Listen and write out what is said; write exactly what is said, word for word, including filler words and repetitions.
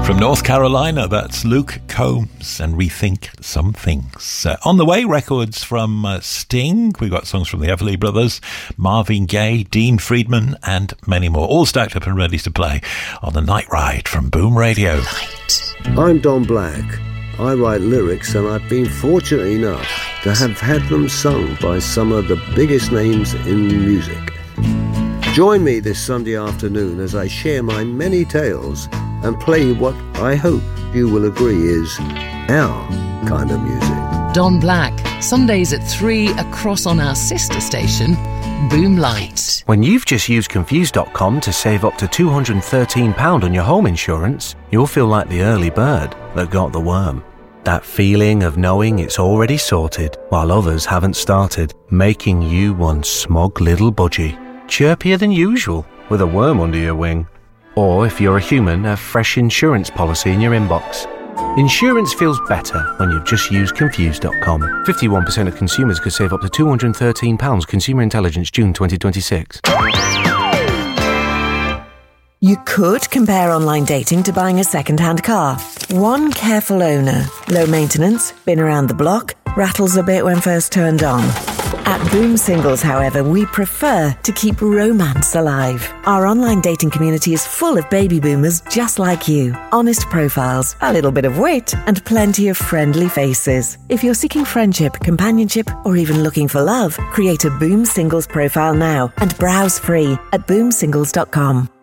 From North Carolina, that's Luke Combs and Rethink Some Things. Uh, on the way, records from uh, Sting. We've got songs from the Everly Brothers, Marvin Gaye, Dean Friedman, and many more. All stacked up and ready to play on the Night Ride from Boom Radio. Night. I'm Don Black. I write lyrics, and I've been fortunate enough to have had them sung by some of the biggest names in music. Join me this Sunday afternoon as I share my many tales and play what I hope you will agree is our kind of music. Don Black, Sundays at three across on our sister station, Boom Light. When you've just used Confused dot com to save up to two hundred thirteen pounds on your home insurance, you'll feel like the early bird that got the worm. That feeling of knowing it's already sorted while others haven't started, making you one smug little budgie. Chirpier than usual, with a worm under your wing. Or, if you're a human, a fresh insurance policy in your inbox. Insurance feels better when you've just used Confused dot com. fifty-one percent of consumers could save up to two hundred thirteen pounds. Consumer Intelligence, June twenty twenty-six. You could compare online dating to buying a second-hand car. One careful owner, low maintenance, been around the block, rattles a bit when first turned on. At Boom Singles, however, we prefer to keep romance alive. Our online dating community is full of baby boomers just like you. Honest profiles, a little bit of wit, and plenty of friendly faces. If you're seeking friendship, companionship, or even looking for love, create a Boom Singles profile now and browse free at boom singles dot com.